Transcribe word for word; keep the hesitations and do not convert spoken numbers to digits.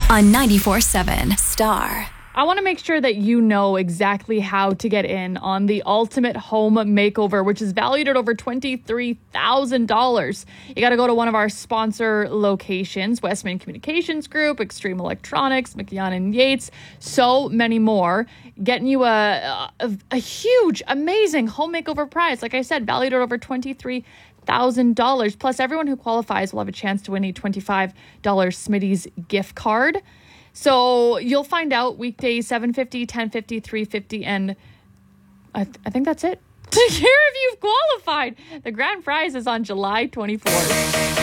on ninety-four seven Star. I want to make sure that you know exactly how to get in on the Ultimate Home Makeover, which is valued at over twenty-three thousand dollars. You got to go to one of our sponsor locations, Westman Communications Group, Extreme Electronics, McYon and Yates, so many more, getting you a, a, a huge, amazing home makeover prize. Like I said, valued at over twenty-three thousand dollars. Plus, everyone who qualifies will have a chance to win a twenty-five dollars Smitty's gift card. So you'll find out weekdays seven fifty, ten fifty, three fifty, and I, th- I think that's it. To hear if you've qualified. The grand prize is on July twenty-fourth.